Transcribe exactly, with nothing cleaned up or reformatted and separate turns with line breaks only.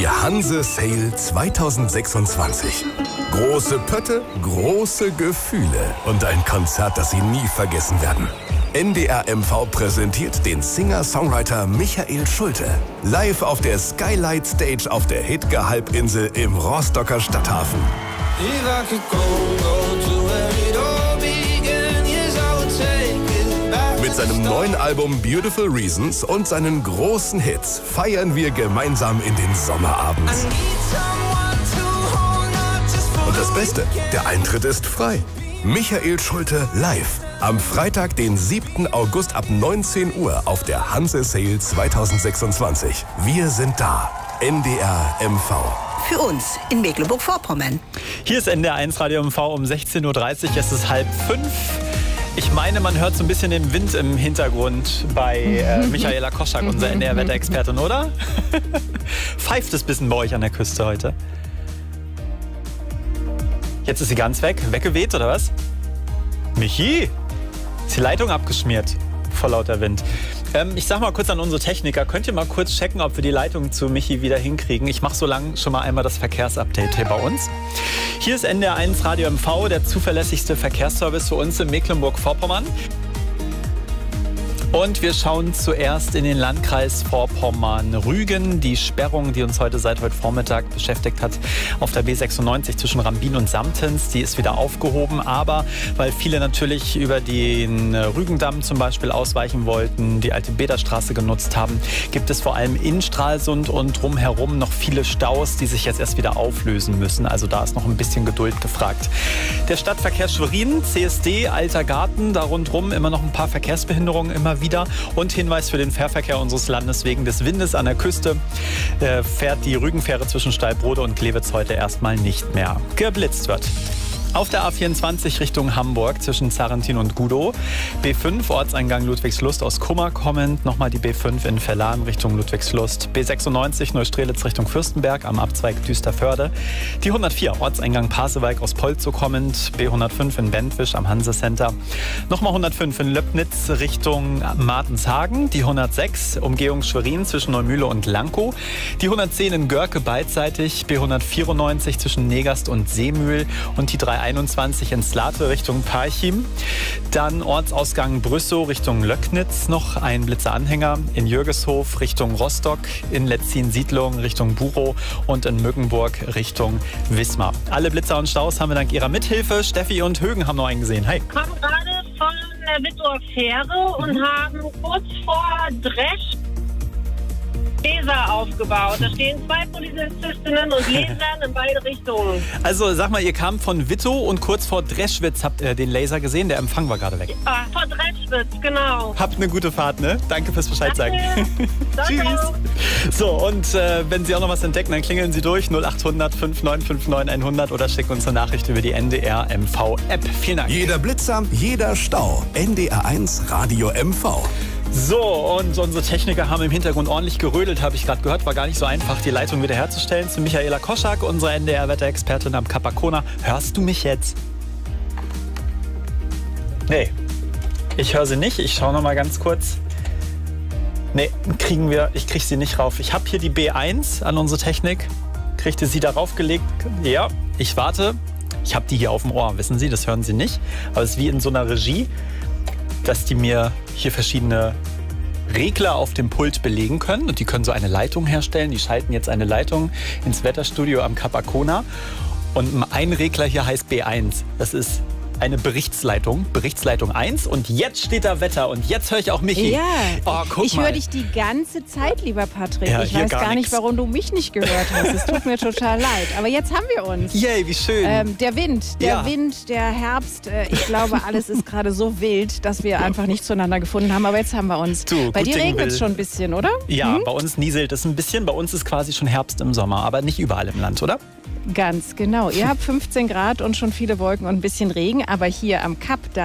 Die Hanse Sale zweitausendsechsundzwanzig. Große Pötte, große Gefühle und ein Konzert, das Sie nie vergessen werden. N D R M V präsentiert den Singer-Songwriter Michael Schulte. Live auf der Skylight Stage auf der Hidge-Halbinsel im Rostocker Stadthafen. Mit seinem neuen Album Beautiful Reasons und seinen großen Hits feiern wir gemeinsam in den Sommerabend. Und das Beste, der Eintritt ist frei. Michael Schulte live. Am Freitag, den siebten August ab neunzehn Uhr auf der Hanse Sale zweitausendsechsundzwanzig. Wir sind da. N D R M V.
Für uns in Mecklenburg-Vorpommern.
Hier ist N D R eins Radio M V um sechzehn Uhr dreißig. Es ist halb fünf. Ich meine, man hört so ein bisschen den Wind im Hintergrund bei äh, Michaela Koschak, unserer N D R-Wetterexpertin, oder? Pfeift es ein bisschen bei euch an der Küste heute? Jetzt ist sie ganz weg. Weggeweht, oder was? Michi, ist die Leitung abgeschmiert vor lauter Wind. Ähm, ich sag mal kurz an unsere Techniker, könnt ihr mal kurz checken, ob wir die Leitung zu Michi wieder hinkriegen? Ich mache so lange schon mal einmal das Verkehrsupdate hier bei uns. Hier ist N D R eins Radio M V, der zuverlässigste Verkehrsservice für uns in Mecklenburg-Vorpommern. Und wir schauen zuerst in den Landkreis Vorpommern-Rügen. Die Sperrung, die uns heute seit heute Vormittag beschäftigt hat, auf der B sechsundneunzig zwischen Rambin und Samtens, die ist wieder aufgehoben. Aber weil viele natürlich über den Rügendamm zum Beispiel ausweichen wollten, die alte Bäderstraße genutzt haben, gibt es vor allem in Stralsund und drumherum noch viele Staus, die sich jetzt erst wieder auflösen müssen. Also da ist noch ein bisschen Geduld gefragt. Der Stadtverkehr Schwerin, C S D, Alter Garten, da rundherum immer noch ein paar Verkehrsbehinderungen immer wieder. Und Hinweis für den Fährverkehr unseres Landes: wegen des Windes an der Küste äh, fährt die Rügenfähre zwischen Steilbrode und Glewitz heute erstmal nicht mehr geblitzt wird. Auf der A vierundzwanzig Richtung Hamburg zwischen Zarrentin und Gudow. B fünf Ortseingang Ludwigslust aus Kummer kommend. Nochmal die B fünf in Verlan Richtung Ludwigslust. B sechsundneunzig Neustrelitz Richtung Fürstenberg am Abzweig Düsterförde. Die hundertvier Ortseingang Pasewalk aus Polzow kommend. B hundertfünf in Bentwisch am Hanse Center. Nochmal hundertfünf in Löbnitz Richtung Martenshagen. Die hundertsechs Umgehung Schwerin zwischen Neumühle und Lankow. Die hundertzehn in Görke beidseitig. B hundertvierundneunzig zwischen Negast und Seemühl. Und die drei einundzwanzig in Slate Richtung Parchim. Dann Ortsausgang Brüssow Richtung Löcknitz, noch ein Blitzeranhänger in Jürgeshof Richtung Rostock, in Letzin-Siedlung Richtung Burow und in Mückenburg Richtung Wismar. Alle Blitzer und Staus haben wir dank ihrer Mithilfe. Steffi und Högen haben noch einen gesehen. Hi.
Wir kommen gerade von der Wittower Fähre und mhm. haben kurz vor Dresch Laser aufgebaut. Da stehen zwei Polizistinnen und Lasern in beide Richtungen.
Also sag mal, ihr kamt von Wittow und kurz vor Dreschwitz habt ihr den Laser gesehen. Der Empfang war gerade weg.
Ja, vor Dreschwitz, genau.
Habt eine gute Fahrt, ne? Danke fürs Bescheid sagen. Tschüss. So, und äh, wenn Sie auch noch was entdecken, dann klingeln Sie durch null acht hundert fünf neun fünf neun hundert oder schicken uns eine Nachricht über die N D R M V App. Vielen Dank.
Jeder Blitzer, jeder Stau. N D R eins Radio M V.
So, und unsere Techniker haben im Hintergrund ordentlich gerödelt, habe ich gerade gehört. War gar nicht so einfach, die Leitung wiederherzustellen. Zu Michaela Koschak, unserer N D R-Wetterexpertin am Capacona. Hörst du mich jetzt? Nee, ich höre sie nicht. Ich schaue noch mal ganz kurz. Nee, kriegen wir, ich kriege sie nicht rauf. Ich habe hier die B eins an unsere Technik. Kriegte sie darauf gelegt? Ja, ich warte. Ich habe die hier auf dem Ohr, wissen Sie, das hören Sie nicht. Aber es ist wie in so einer Regie, dass die mir hier verschiedene Regler auf dem Pult belegen können. Und die können so eine Leitung herstellen. Die schalten jetzt eine Leitung ins Wetterstudio am Capacona. Und ein Regler hier heißt B eins. Das ist eine Berichtsleitung, Berichtsleitung eins. Und jetzt steht da Wetter und jetzt höre ich auch Michi.
Ja,
oh, guck
ich höre dich die ganze Zeit, lieber Patrick.
Ja,
ich weiß gar, gar
nix.
nicht, warum du mich nicht gehört hast. Es tut mir total leid. Aber jetzt haben wir uns.
Yay, wie schön.
Ähm, der Wind, der
Ja.
Wind, der Herbst. Äh, ich glaube, alles ist gerade so wild, dass wir einfach nicht zueinander gefunden haben. Aber jetzt haben wir uns.
Du,
bei
gut
dir
Ding
regnet es
will.
schon ein bisschen, oder?
Ja,
Hm?
bei uns nieselt es ein bisschen. Bei uns ist quasi schon Herbst im Sommer, aber nicht überall im Land, oder?
Ganz genau. Ihr habt fünfzehn Grad und schon viele Wolken und ein bisschen Regen. Aber hier am Kap, da